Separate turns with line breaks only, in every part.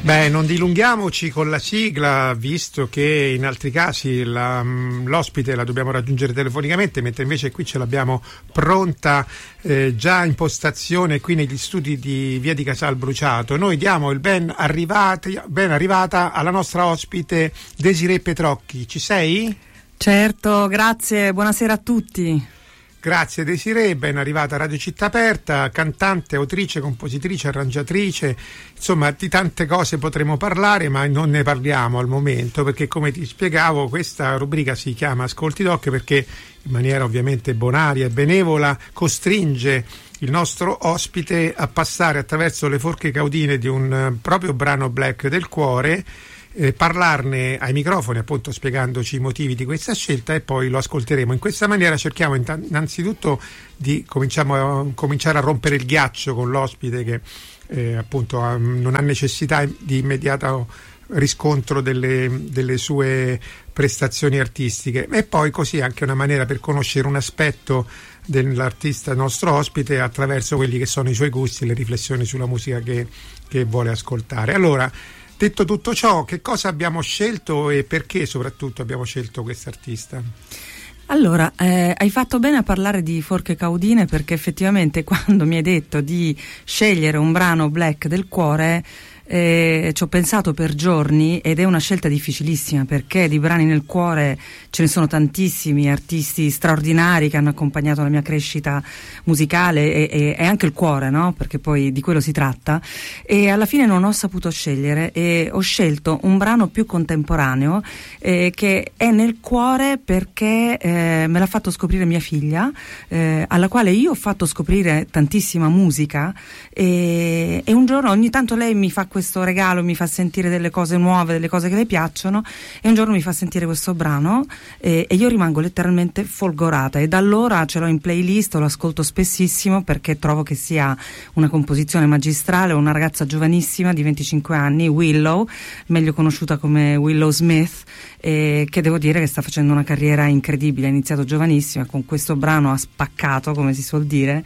Beh, non dilunghiamoci con la sigla, visto che in altri casi l'ospite la dobbiamo raggiungere telefonicamente, mentre invece qui ce l'abbiamo pronta già in postazione qui negli studi di Via di Casal Bruciato. Noi diamo il ben arrivata alla nostra ospite Desirée Petrocchi. Ci sei?
Certo, grazie, buonasera a tutti.
Grazie Desirée, ben arrivata a Radio Città Aperta, cantante, autrice, compositrice, arrangiatrice, insomma di tante cose potremo parlare, ma non ne parliamo al momento perché, come ti spiegavo, questa rubrica si chiama Ascolti Doc perché in maniera ovviamente bonaria e benevola costringe il nostro ospite a passare attraverso le forche caudine di un proprio brano black del cuore, parlarne ai microfoni, appunto spiegandoti i motivi di questa scelta, e poi lo ascolteremo. In questa maniera cerchiamo innanzitutto di cominciare a rompere il ghiaccio con l'ospite che appunto non ha necessità di immediato riscontro delle sue prestazioni artistiche, e poi così anche una maniera per conoscere un aspetto dell'artista nostro ospite attraverso quelli che sono i suoi gusti e le riflessioni sulla musica che vuole ascoltare. Allora, detto tutto ciò, che cosa abbiamo scelto e perché soprattutto abbiamo scelto quest'artista?
Allora, hai fatto bene a parlare di forche caudine, perché effettivamente quando mi hai detto di scegliere un brano black del cuore ci ho pensato per giorni, ed è una scelta difficilissima perché di brani nel cuore ce ne sono tantissimi, artisti straordinari che hanno accompagnato la mia crescita musicale e anche il cuore, no? Perché poi di quello si tratta, e alla fine non ho saputo scegliere e ho scelto un brano più contemporaneo che è nel cuore perché me l'ha fatto scoprire mia figlia, alla quale io ho fatto scoprire tantissima musica, e un giorno ogni tanto lei mi fa questo regalo, mi fa sentire delle cose nuove, delle cose che le piacciono, e un giorno mi fa sentire questo brano e io rimango letteralmente folgorata, e da allora ce l'ho in playlist, lo ascolto spessissimo perché trovo che sia una composizione magistrale. Una ragazza giovanissima di 25 anni, Willow, meglio conosciuta come Willow Smith, che devo dire che sta facendo una carriera incredibile. Ha iniziato giovanissima, con questo brano ha spaccato, come si suol dire,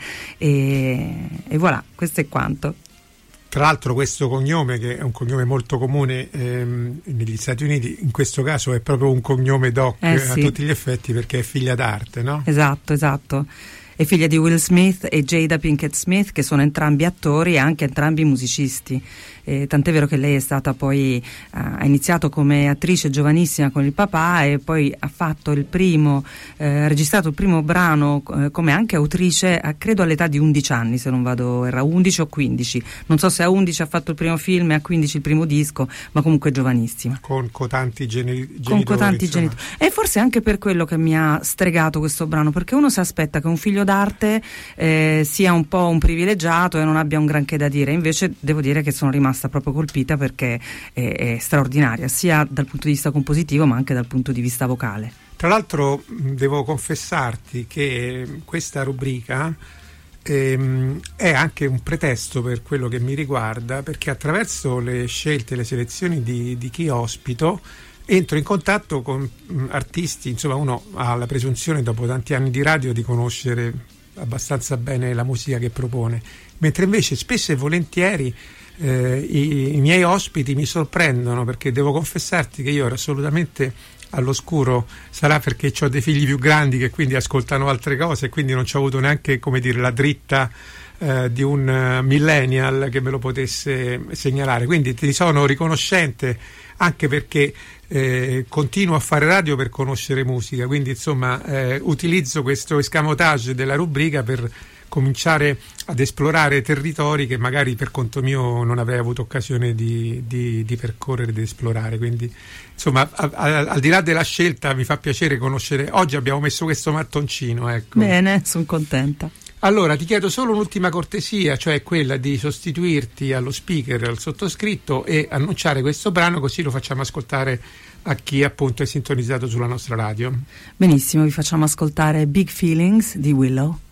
e voilà, questo è quanto.
Tra l'altro questo cognome, che è un cognome molto comune negli Stati Uniti, in questo caso è proprio un cognome doc
sì,
a tutti gli effetti, perché è figlia d'arte, no?
Esatto. È figlia di Will Smith e Jada Pinkett Smith, che sono entrambi attori e anche entrambi musicisti. Tant'è vero che lei è stata poi ha iniziato come attrice giovanissima con il papà, e poi ha fatto registrato il primo brano come anche autrice credo all'età di 11 anni, se non vado, era 11 o 15, non so se a 11 ha fatto il primo film e a 15 il primo disco, ma comunque giovanissima, con cotanti genitori. E forse anche per quello che mi ha stregato questo brano, perché uno si aspetta che un figlio d'arte sia un po' un privilegiato e non abbia un granché da dire, invece devo dire che sono rimasta proprio colpita perché è straordinaria sia dal punto di vista compositivo ma anche dal punto di vista vocale.
Tra l'altro devo confessarti che questa rubrica è anche un pretesto per quello che mi riguarda, perché attraverso le scelte, le selezioni di chi ospito entro in contatto con artisti, insomma uno ha la presunzione dopo tanti anni di radio di conoscere abbastanza bene la musica che propone, mentre invece spesso e volentieri i miei ospiti mi sorprendono, perché devo confessarti che io ero assolutamente all'oscuro, sarà perché ho dei figli più grandi che quindi ascoltano altre cose e quindi non ci ho avuto neanche, come dire, la dritta di un millennial che me lo potesse segnalare, quindi ti sono riconoscente anche perché continuo a fare radio per conoscere musica, quindi insomma utilizzo questo escamotage della rubrica per cominciare ad esplorare territori che magari per conto mio non avrei avuto occasione di percorrere, di esplorare, quindi insomma al di là della scelta mi fa piacere conoscere. Oggi abbiamo messo questo mattoncino, ecco.
Bene, sono contenta.
Allora ti chiedo solo un'ultima cortesia, cioè quella di sostituirti allo speaker, al sottoscritto, e annunciare questo brano, così lo facciamo ascoltare a chi appunto è sintonizzato sulla nostra radio.
Benissimo, vi facciamo ascoltare Big Feelings di Willow.